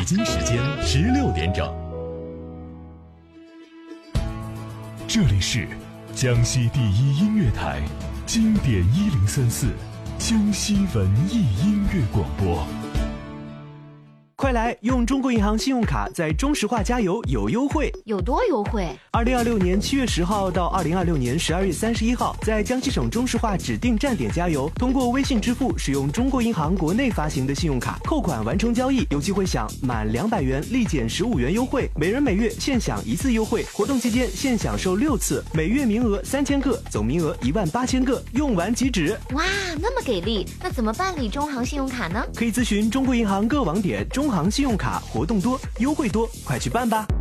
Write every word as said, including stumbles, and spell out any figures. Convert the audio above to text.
京时间十六点整。这里是江西第一音乐台，经典一零三四，江西文艺音乐广播。 快来用中国银行信用卡在中石化加油有优惠， 有多优惠？ 二零二六年七月十号到二零二六年十二月三十一号，在江西省中石化指定站点加油，通过微信支付使用中国银行国内发行的信用卡扣款完成交易，有机会享满两百元立减十五元优惠，每人每月限享一次优惠，活动期间限享受六次，每月名额三千个，总名额一万八千个，用完即止。 哇，那么给力！那怎么办理中行信用卡呢？ 可以咨询中国银行各网点。中行信用卡活动多，优惠多，快去办吧！